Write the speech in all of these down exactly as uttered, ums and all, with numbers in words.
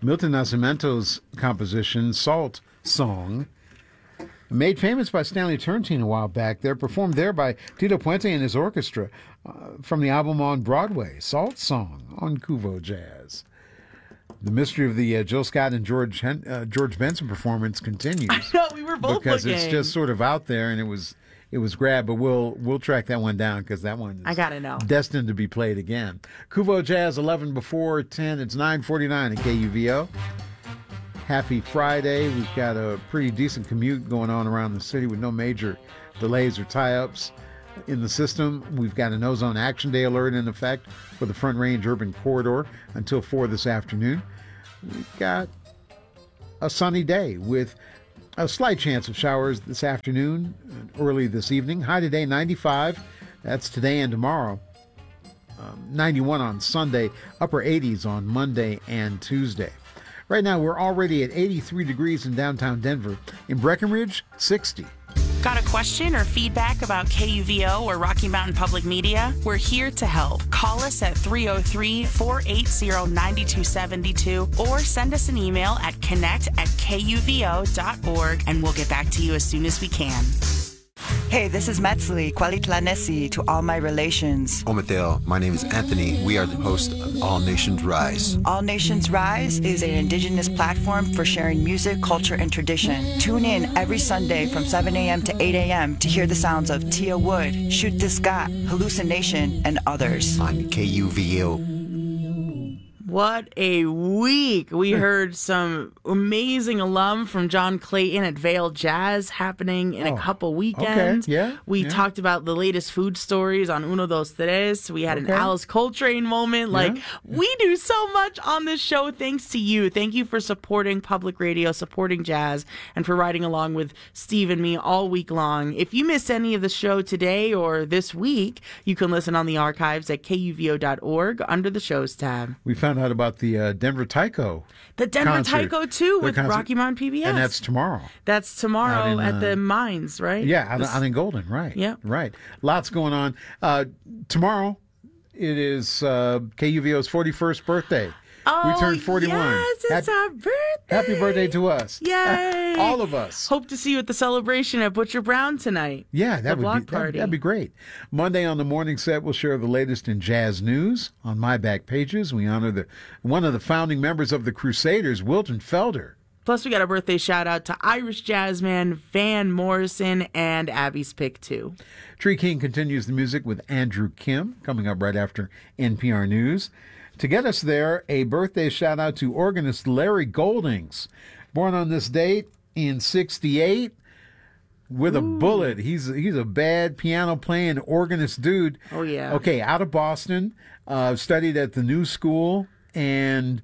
Milton Nascimento's composition, Salt Song, made famous by Stanley Turrentine a while back. They're performed there by Tito Puente and his orchestra uh, from the album on Broadway, Salt Song, on Kuvo Jazz. The mystery of the uh, Jill Scott and George Hen- uh, George Benson performance continues. I know, we were both because looking. It's just sort of out there, and it was it was grabbed. But we'll we'll track that one down because that one is I gotta know. destined to be played again. Kuvo Jazz, eleven before ten. It's nine forty-nine at K U V O. Happy Friday. We've got a pretty decent commute going on around the city with no major delays or tie-ups in the system. We've got an ozone action day alert in effect for the Front Range Urban Corridor until four this afternoon. We've got a sunny day with a slight chance of showers this afternoon, early this evening. High today, ninety-five. That's today and tomorrow. Um, ninety-one on Sunday, upper eighties on Monday and Tuesday. Right now, we're already at eighty-three degrees in downtown Denver. In Breckenridge, sixty. Got a question or feedback about K U V O or Rocky Mountain Public Media? We're here to help. Call us at three oh three, four eight zero, nine two seven two or send us an email at connect at K U V O dot org and we'll get back to you as soon as we can. Hey, this is Metzli, Kwalitlanesi to all my relations. Omateo, my name is Anthony. We are the host of All Nations Rise. All Nations Rise is an indigenous platform for sharing music, culture, and tradition. Tune in every Sunday from seven a.m. to eight a.m. to hear the sounds of Tia Wood, Shoot the Scott, Hallucination, and others. On K U V O. What a week. We heard some amazing alum from John Clayton at Vale Jazz happening in Oh, a couple weekends. okay, yeah, We yeah. talked about the latest food stories on Uno Dos Tres. We had Okay. an Alice Coltrane moment. Like, we do so much on this show thanks to you. Thank you for supporting public radio, supporting jazz, and for riding along with Steve and me all week long. If you missed any of the show today or this week, you can listen on the archives at K U V O dot org under the shows tab. We found out about the uh, Denver Tyco. The Denver concert. Tyco, too, Their with concert. Rocky Mountain P B S. And that's tomorrow. That's tomorrow Out in, at uh, the mines, right? Yeah, out, This- out in Golden, right. Yep. Right. Lots going on. Uh, tomorrow, it is uh, K U V O's forty-first birthday. Oh, we turned forty-one. yes, it's happy, our birthday. happy birthday to us. Yay. All of us. Hope to see you at the celebration at Butcher Brown tonight. Yeah, The that would block be that'd, party. that'd be great. Monday on the morning set, we'll share the latest in jazz news on My Back Pages. We honor the one of the founding members of the Crusaders, Wilton Felder. Plus, we got a birthday shout out to Irish jazzman Van Morrison and Abby's Pick too. Tree King continues the music with Andrew Kim, coming up right after N P R News. To get us there, a birthday shout out to organist Larry Goldings, born on this date in sixty-eight. With a bullet. He's he's a bad piano playing organist dude. Oh, yeah. Okay, out of Boston, uh, studied at the New School and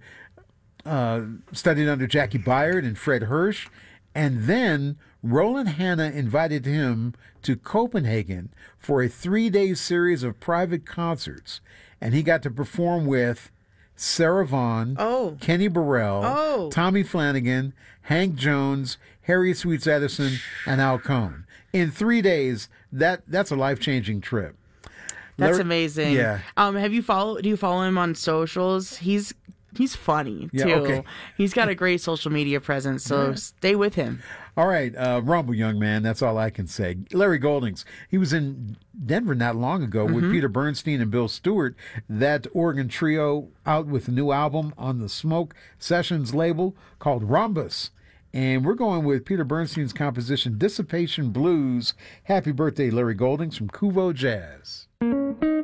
uh, studied under Jackie Byard and Fred Hirsch. And then Roland Hanna invited him to Copenhagen for a three-day series of private concerts. And he got to perform with Sarah Vaughan, Oh. Kenny Burrell, Oh. Tommy Flanagan, Hank Jones, Harry Sweets Edison, and Al Cohn. In three days, that that's a life-changing trip. That's Larry- amazing. Yeah. Um, have you follow? Do you follow him on socials? He's he's funny Yeah, too. okay. He's got a great social media presence. So stay with him. All right, uh, rumble, young man. That's all I can say. Larry Goldings. He was in Denver not long ago with Mm-hmm. Peter Bernstein and Bill Stewart. That Oregon trio out with a new album on the Smoke Sessions label called Rhombus. And we're going with Peter Bernstein's composition Dissipation Blues. Happy birthday, Larry Goldings from Kuvo Jazz.